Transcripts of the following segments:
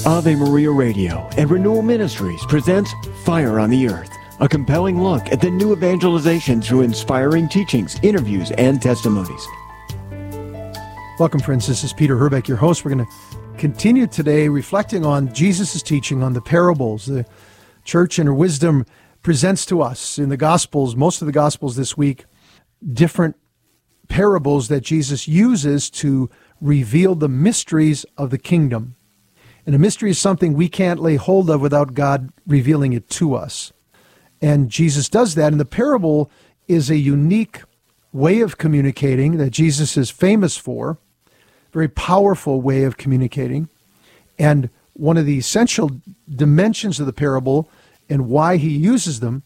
Ave Maria Radio and Renewal Ministries presents Fire on the Earth, a compelling look at the new evangelization through inspiring teachings, interviews, and testimonies. Welcome, friends. This is Peter Herbeck, your host. We're going to continue today reflecting on Jesus' teaching on the parables. The church in her wisdom presents to us in the Gospels, most of the Gospels this week, different parables that Jesus uses to reveal the mysteries of the kingdom. And a mystery is something we can't lay hold of without God revealing it to us. And Jesus does that. And the parable is a unique way of communicating that Jesus is famous for, very powerful way of communicating. And one of the essential dimensions of the parable and why he uses them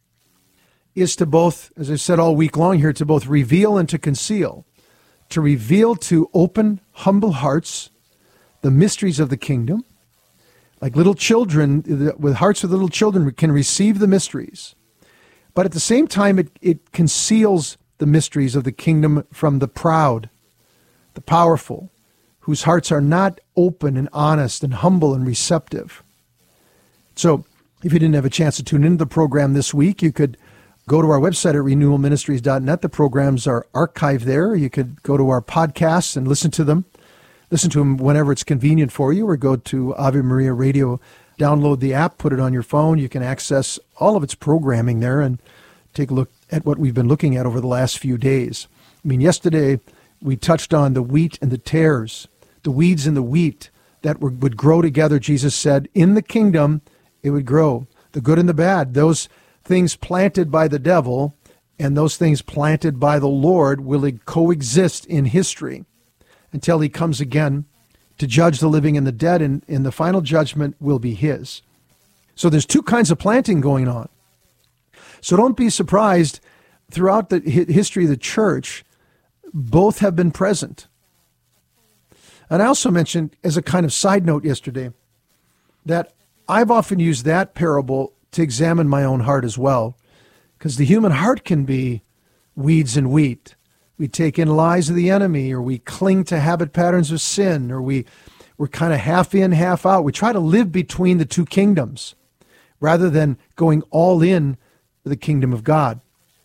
is to both, as I said all week long here, to both reveal and to conceal. To reveal to open, humble hearts the mysteries of the kingdom. Like little children, with hearts of little children can receive the mysteries. But at the same time, it conceals the mysteries of the kingdom from the proud, the powerful, whose hearts are not open and honest and humble and receptive. So if you didn't have a chance to tune into the program this week, you could go to our website at renewalministries.net. The programs are archived there. You could go to our podcasts and listen to them. Listen to them whenever it's convenient for you, or go to Ave Maria Radio, download the app, put it on your phone. You can access all of its programming there and take a look at what we've been looking at over the last few days. I mean, yesterday we touched on the wheat and the tares, the weeds and the wheat that would grow together. Jesus said, in the kingdom, it would grow, the good and the bad. Those things planted by the devil and those things planted by the Lord will coexist in history until he comes again to judge the living and the dead, and the final judgment will be his. So there's two kinds of planting going on. So don't be surprised, throughout the history of the church, both have been present. And I also mentioned, as a kind of side note yesterday, that I've often used that parable to examine my own heart as well, because the human heart can be weeds and wheat. We take in lies of the enemy, or we cling to habit patterns of sin, or we're kind of half in, half out. We try to live between the two kingdoms rather than going all in to the kingdom of God.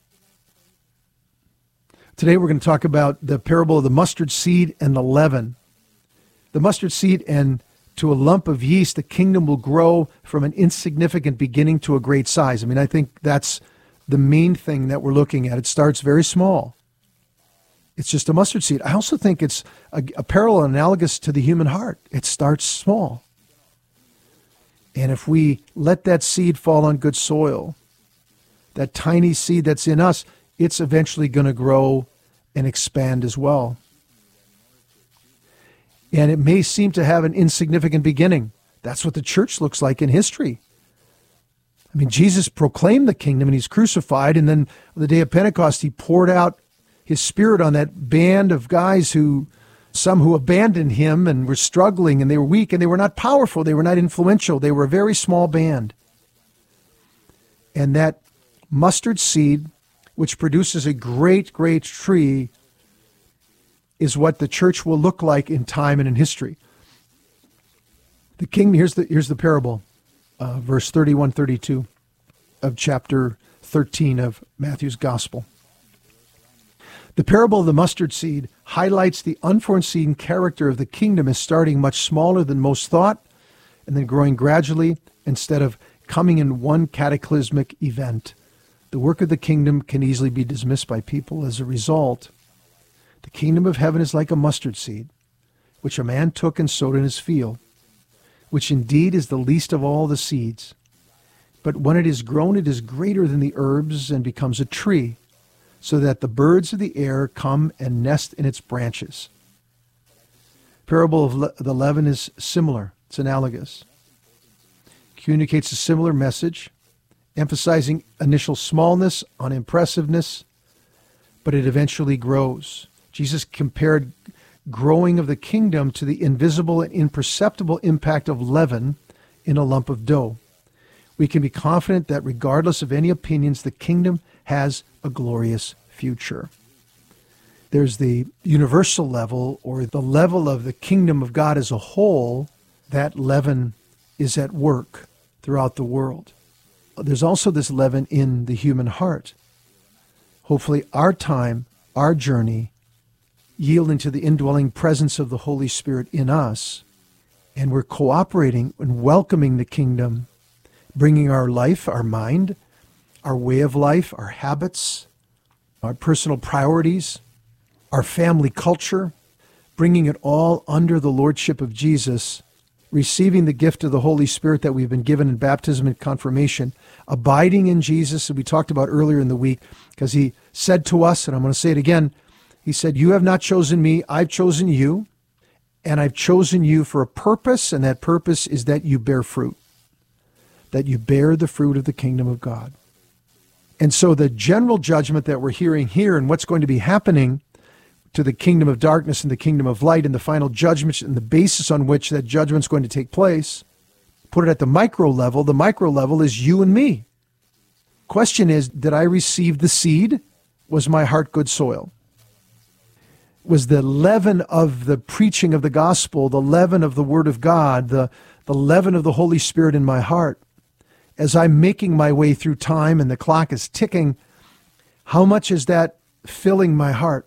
Today we're going to talk about the parable of the mustard seed and the leaven. The mustard seed, and to a lump of yeast, the kingdom will grow from an insignificant beginning to a great size. I mean, I think that's the main thing that we're looking at. It starts very small. It's just a mustard seed. I also think it's a parallel analogous to the human heart. It starts small. And if we let that seed fall on good soil, that tiny seed that's in us, it's eventually going to grow and expand as well. And it may seem to have an insignificant beginning. That's what the church looks like in history. I mean, Jesus proclaimed the kingdom and he's crucified, and then on the day of Pentecost, he poured out his spirit on that band of guys some who abandoned him and were struggling, and they were weak, and they were not powerful, they were not influential, they were a very small band. And that mustard seed, which produces a great, great tree, is what the church will look like in time and in history. The king, here's the parable, verse 31, 32 of chapter 13 of Matthew's Gospel. The parable of the mustard seed highlights the unforeseen character of the kingdom as starting much smaller than most thought, and then growing gradually instead of coming in one cataclysmic event. The work of the kingdom can easily be dismissed by people. As a result, the kingdom of heaven is like a mustard seed, which a man took and sowed in his field, which indeed is the least of all the seeds. But when it is grown, it is greater than the herbs and becomes a tree, so that the birds of the air come and nest in its branches. Parable of the leaven is similar. It's analogous. Communicates a similar message, emphasizing initial smallness on impressiveness, but it eventually grows. Jesus compared growing of the kingdom to the invisible and imperceptible impact of leaven in a lump of dough. We can be confident that regardless of any opinions, the kingdom has a glorious future. There's the universal level, or the level of the kingdom of God as a whole, that leaven is at work throughout the world. There's also this leaven in the human heart. Hopefully our time, our journey, yielding to the indwelling presence of the Holy Spirit in us, and we're cooperating and welcoming the kingdom, bringing our life, our mind, our way of life, our habits, our personal priorities, our family culture, bringing it all under the lordship of Jesus, receiving the gift of the Holy Spirit that we've been given in baptism and confirmation, abiding in Jesus, as we talked about earlier in the week, because he said to us, and I'm going to say it again, he said, "You have not chosen me, I've chosen you, and I've chosen you for a purpose, and that purpose is that you bear fruit, that you bear the fruit of the kingdom of God." And so the general judgment that we're hearing here and what's going to be happening to the kingdom of darkness and the kingdom of light and the final judgment and the basis on which that judgment's going to take place, put it at the micro level is you and me. Question is, did I receive the seed? Was my heart good soil? Was the leaven of the preaching of the gospel, the leaven of the word of God, the leaven of the Holy Spirit in my heart? As I'm making my way through time and the clock is ticking, how much is that filling my heart?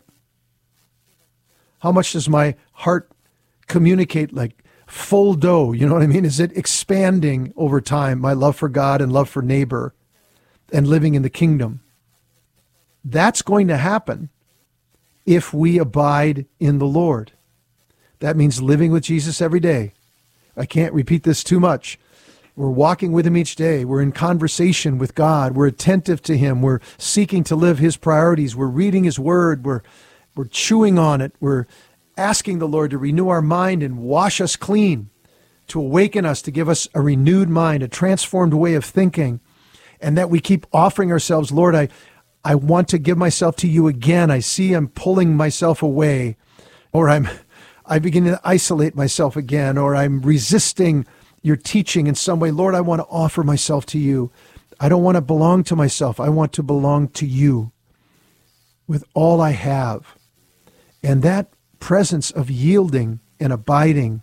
How much does my heart communicate like full dough? You know what I mean? Is it expanding over time, my love for God and love for neighbor and living in the kingdom? That's going to happen if we abide in the Lord. That means living with Jesus every day. I can't repeat this too much. We're walking with him each day. We're in conversation with God. We're attentive to him. We're seeking to live his priorities. We're reading his word. We're chewing on it. We're asking the Lord to renew our mind and wash us clean, to awaken us, to give us a renewed mind, a transformed way of thinking, and that we keep offering ourselves, Lord, I want to give myself to you again. I see I'm pulling myself away, or I begin to isolate myself again, or I'm resisting your teaching in some way. Lord, I want to offer myself to you. I don't want to belong to myself. I want to belong to you with all I have. And that presence of yielding and abiding,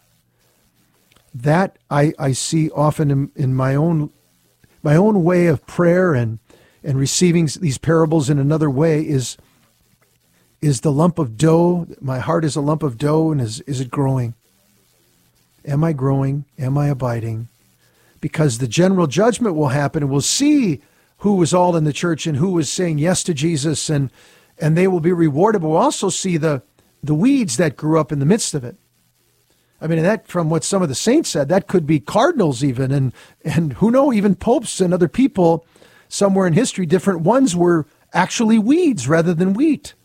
that I see often in my own way of prayer and receiving these parables in another way is the lump of dough. My heart is a lump of dough, and is it growing? Am I growing? Am I abiding? Because the general judgment will happen, and we'll see who was all in the church and who was saying yes to Jesus, and they will be rewarded. But we'll also see the weeds that grew up in the midst of it. I mean, that, from what some of the saints said, that could be cardinals even, and who know, even popes and other people somewhere in history. Different ones were actually weeds rather than wheat.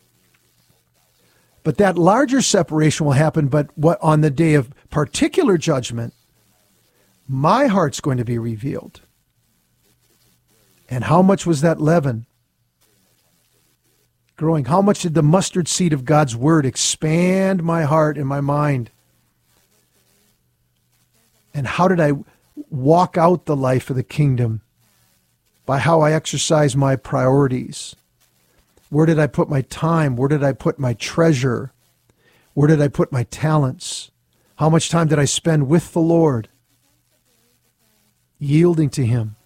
But that larger separation will happen. But what on the day of particular judgment, my heart's going to be revealed. And how much was that leaven growing? How much did the mustard seed of God's word expand my heart and my mind? And how did I walk out the life of the kingdom? By how I exercise my priorities. Where did I put my time? Where did I put my treasure? Where did I put my talents? How much time did I spend with the Lord? Yielding to him.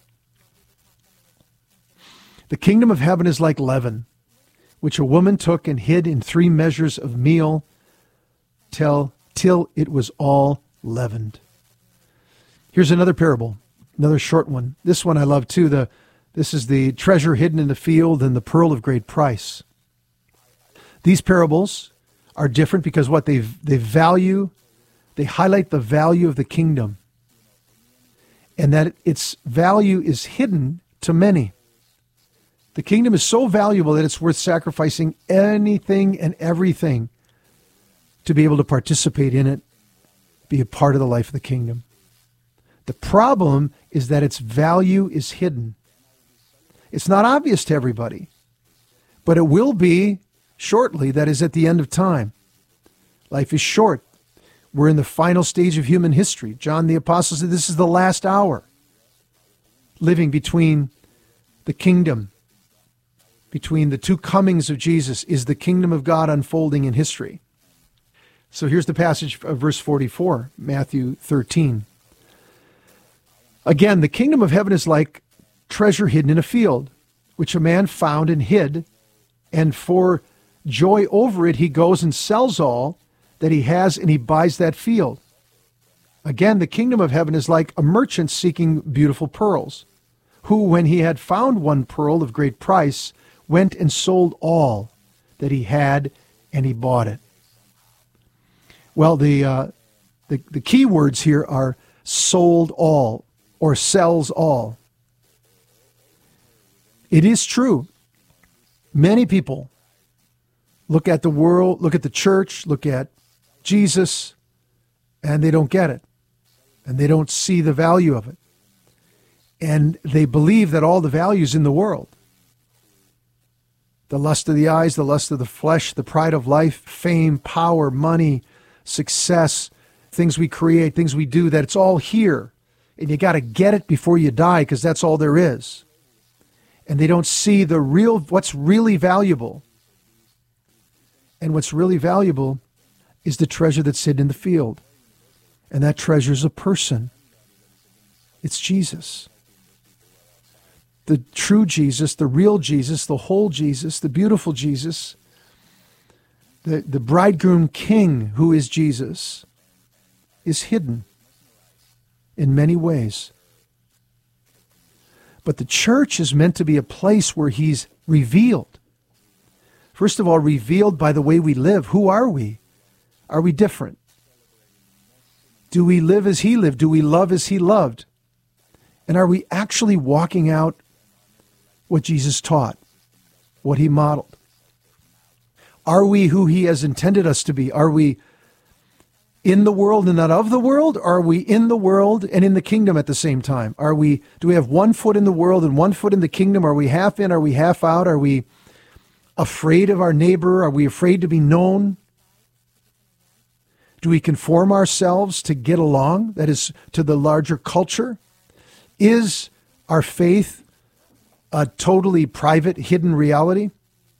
The kingdom of heaven is like leaven, which a woman took and hid in 3 measures of meal till it was all leavened. Here's another parable, another short one. This one I love too. This is the treasure hidden in the field and the pearl of great price. These parables are different because what they highlight the value of the kingdom, and that its value is hidden to many. The kingdom is so valuable that it's worth sacrificing anything and everything to be able to participate in it, be a part of the life of the kingdom. The problem is that its value is hidden. It's not obvious to everybody, but it will be shortly. That is, at the end of time. Life is short. We're in the final stage of human history. John the Apostle said this is the last hour. Living between the kingdom, between the two comings of Jesus, is the kingdom of God unfolding in history. So here's the passage of verse 44, Matthew 13. Again, the kingdom of heaven is like treasure hidden in a field, which a man found and hid, and for joy over it, he goes and sells all that he has, and he buys that field. Again, the kingdom of heaven is like a merchant seeking beautiful pearls, who, when he had found one pearl of great price, went and sold all that he had, and he bought it. Well, the key words here are sold all or sells all. It is true. Many people look at the world, look at the church, look at Jesus, and they don't get it. And they don't see the value of it. And they believe that all the value is in the world. The lust of the eyes, the lust of the flesh, the pride of life, fame, power, money, success, things we create, things we do, that it's all here. And you got to get it before you die, because that's all there is. And they don't see what's really valuable. And what's really valuable is the treasure that's hidden in the field. And that treasure is a person. It's Jesus. The true Jesus, the real Jesus, the whole Jesus, the beautiful Jesus, the bridegroom king who is Jesus, is hidden in many ways. But the church is meant to be a place where he's revealed. First of all, revealed by the way we live. Who are we? Are we different? Do we live as he lived? Do we love as he loved? And are we actually walking out what Jesus taught, what he modeled? Are we who he has intended us to be? Are we in the world and not of the world? Are we in the world and in the kingdom at the same time? Do we have 1 foot in the world and 1 foot in the kingdom? Are we half in? Are we half out? Are we afraid of our neighbor? Are we afraid to be known? Do we conform ourselves to get along, that is, to the larger culture? Is our faith a totally private, hidden reality?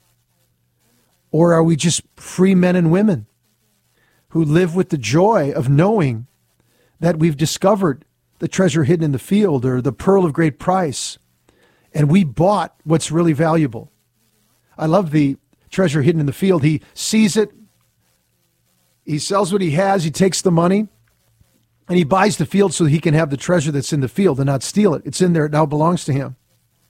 Or are we just free men and women who live with the joy of knowing that we've discovered the treasure hidden in the field or the pearl of great price, and we bought what's really valuable? I love the treasure hidden in the field. He sees it. He sells what he has, he takes the money, and he buys the field so he can have the treasure that's in the field and not steal it. It's in there, it now belongs to him.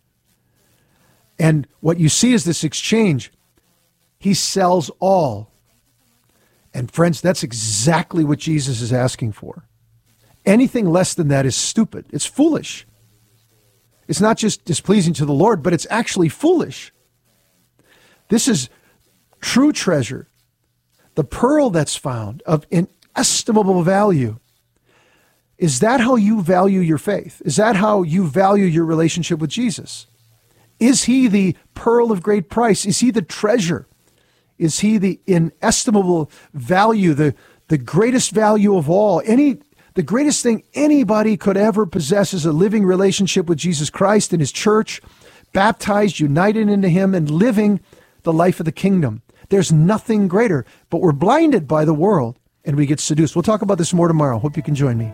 And what you see is this exchange. He sells all. And friends, that's exactly what Jesus is asking for. Anything less than that is stupid. It's foolish. It's not just displeasing to the Lord, but it's actually foolish. This is true treasure. The pearl that's found of inestimable value. Is that how you value your faith? Is that how you value your relationship with Jesus? Is he the pearl of great price? Is he the treasure? Is he the inestimable value, the greatest value of all? The greatest thing anybody could ever possess is a living relationship with Jesus Christ and his church, baptized, united into him, and living the life of the kingdom. There's nothing greater, but we're blinded by the world and we get seduced. We'll talk about this more tomorrow. Hope you can join me.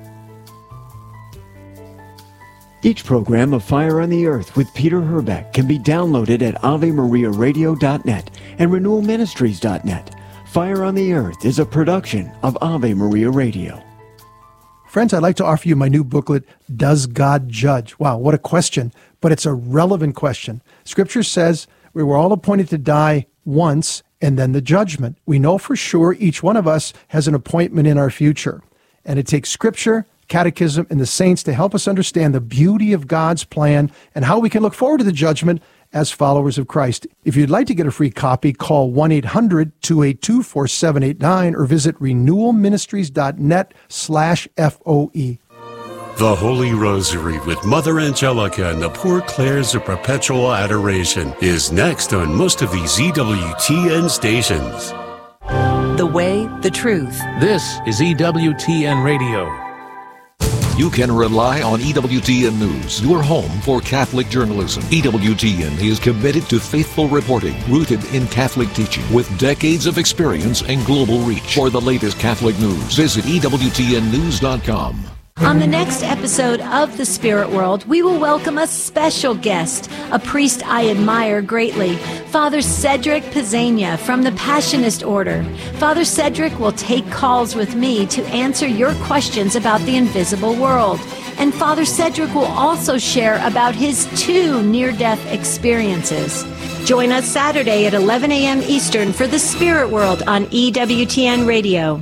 Each program of Fire on the Earth with Peter Herbeck can be downloaded at AveMariaRadio.net and RenewalMinistries.net. Fire on the Earth is a production of Ave Maria Radio. Friends, I'd like to offer you my new booklet, Does God Judge? Wow, what a question, but it's a relevant question. Scripture says we were all appointed to die once and then the judgment. We know for sure each one of us has an appointment in our future. And it takes Scripture, Catechism, and the saints to help us understand the beauty of God's plan and how we can look forward to the judgment as followers of Christ. If you'd like to get a free copy, call 1-800-282-4789 or visit renewalministries.net/FOE. The Holy Rosary with Mother Angelica and the Poor Clares of Perpetual Adoration is next on most of these EWTN stations. The way, the truth. This is EWTN Radio. You can rely on EWTN News, your home for Catholic journalism. EWTN is committed to faithful reporting, rooted in Catholic teaching, with decades of experience and global reach. For the latest Catholic news, visit EWTNnews.com. On the next episode of The Spirit World, we will welcome a special guest, a priest I admire greatly, Father Cedric Pizzania from the Passionist Order. Father Cedric will take calls with me to answer your questions about the invisible world. And Father Cedric will also share about his 2 near-death experiences. Join us Saturday at 11 a.m. Eastern for The Spirit World on EWTN Radio.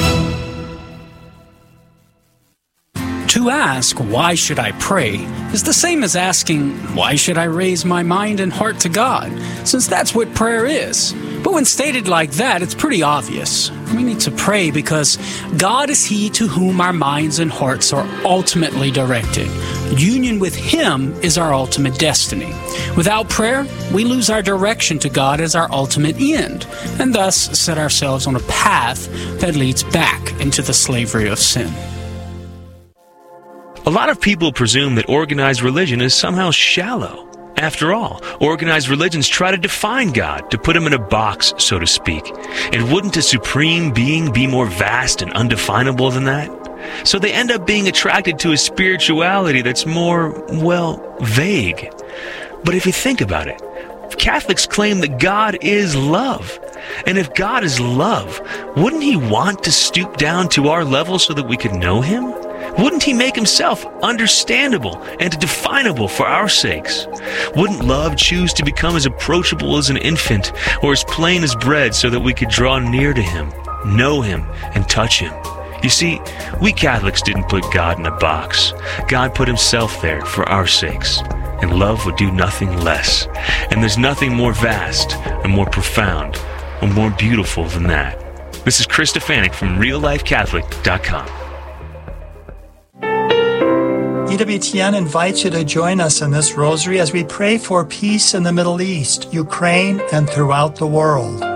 To ask, why should I pray, is the same as asking, why should I raise my mind and heart to God, since that's what prayer is. But when stated like that, it's pretty obvious. We need to pray because God is He to whom our minds and hearts are ultimately directed. Union with Him is our ultimate destiny. Without prayer, we lose our direction to God as our ultimate end, and thus set ourselves on a path that leads back into the slavery of sin. A lot of people presume that organized religion is somehow shallow. After all, organized religions try to define God, to put Him in a box, so to speak. And wouldn't a supreme being be more vast and undefinable than that? So they end up being attracted to a spirituality that's more, well, vague. But if you think about it, Catholics claim that God is love. And if God is love, wouldn't He want to stoop down to our level so that we could know Him? Wouldn't He make Himself understandable and definable for our sakes? Wouldn't love choose to become as approachable as an infant or as plain as bread so that we could draw near to Him, know Him, and touch Him? You see, we Catholics didn't put God in a box. God put Himself there for our sakes, and love would do nothing less. And there's nothing more vast or more profound or more beautiful than that. This is Chris Stefanik from RealLifeCatholic.com. EWTN invites you to join us in this rosary as we pray for peace in the Middle East, Ukraine, and throughout the world.